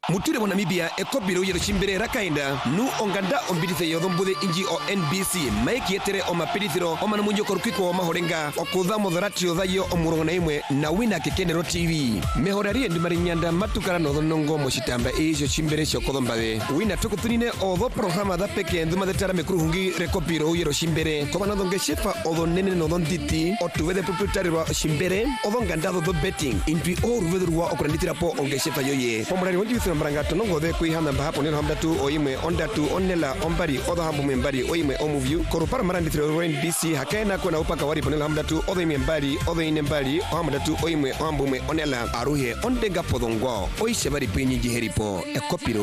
mutire wa Namibia ekobiro yero chimbere rakainda nu onganda ombidithe yothombude inji o NBC maiki etere o mapirithiro o manamunyo korukiko o mahorenga okutha motharatio thayo o murongo imwe na wina kekenero TV mehorari ndimari nyanda matukara no thonongo moshitamba ejo chimbere shokothombawe wina tukutunine o tho programa da peke nduma detara mekruhungi rekopiro yero chimbere kobana thonge shefa o thonene no thonditi o tuwethe proprietary wa chimbere o thonganda tho betting inpi o ruvedurwa o kuranditira po onge shefa yoye pomurari wonjithira maranga tonongo the kuihana bahapo neno hamdatu o imwe ondatu onela ombari o dhahabu membari o imwe o movie korupara maranditira o NBC hakaena kuna upaka wari ponela hamdatu o imwe mbari o ine mbari o hamdatu o imwe o ambume onela aruhe ondenga podongo o ishebari pinyi jiheripo ekopiro